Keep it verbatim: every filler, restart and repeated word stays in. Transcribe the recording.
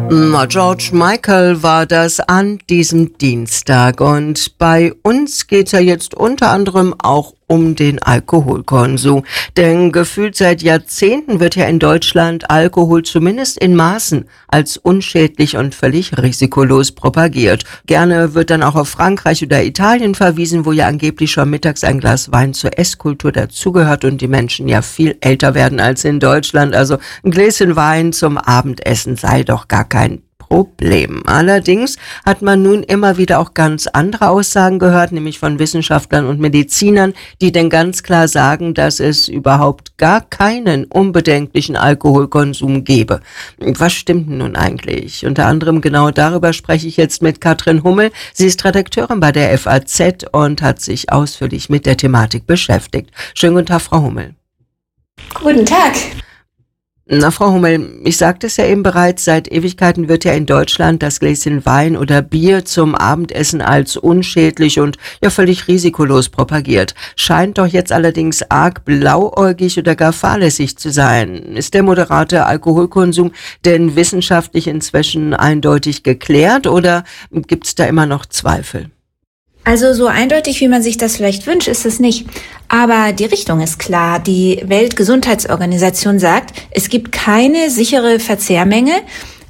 Na, George Michael war das an diesem Dienstag und bei uns geht's ja jetzt unter anderem auch um den Alkoholkonsum. Denn gefühlt seit Jahrzehnten wird ja in Deutschland Alkohol zumindest in Maßen als unschädlich und völlig risikolos propagiert. Gerne wird dann auch auf Frankreich oder Italien verwiesen, wo ja angeblich schon mittags ein Glas Wein zur Esskultur dazugehört und die Menschen ja viel älter werden als in Deutschland. Also ein Gläschen Wein zum Abendessen sei doch gar kein Problem. Allerdings hat man nun immer wieder auch ganz andere Aussagen gehört, nämlich von Wissenschaftlern und Medizinern, die denn ganz klar sagen, dass es überhaupt gar keinen unbedenklichen Alkoholkonsum gebe. Was stimmt nun eigentlich? Unter anderem genau darüber spreche ich jetzt mit Katrin Hummel. Sie ist Redakteurin bei der F A Z und hat sich ausführlich mit der Thematik beschäftigt. Schönen guten Tag, Frau Hummel. Guten Tag. Na, Frau Hummel, ich sagte es ja eben bereits, seit Ewigkeiten wird ja in Deutschland das Gläschen Wein oder Bier zum Abendessen als unschädlich und ja völlig risikolos propagiert. Scheint doch jetzt allerdings arg blauäugig oder gar fahrlässig zu sein. Ist der moderate Alkoholkonsum denn wissenschaftlich inzwischen eindeutig geklärt oder gibt's da immer noch Zweifel? Also so eindeutig, wie man sich das vielleicht wünscht, ist es nicht. Aber die Richtung ist klar. Die Weltgesundheitsorganisation sagt, es gibt keine sichere Verzehrmenge.